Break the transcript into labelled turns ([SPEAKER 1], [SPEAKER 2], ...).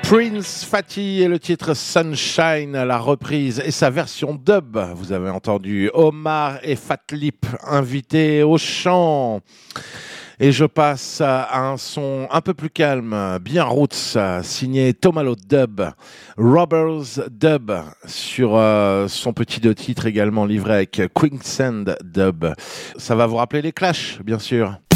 [SPEAKER 1] Prince Fatty et le titre Sunshine, la reprise et sa version dub. Vous avez entendu Omar et Fatlip invités au chant. Et je passe à un son un peu plus calme, bien roots, signé Tomalo Dub, Robbers Dub, sur son petit deux titres également livré avec Quicksand Dub. Ça va vous rappeler les Clash, bien sûr.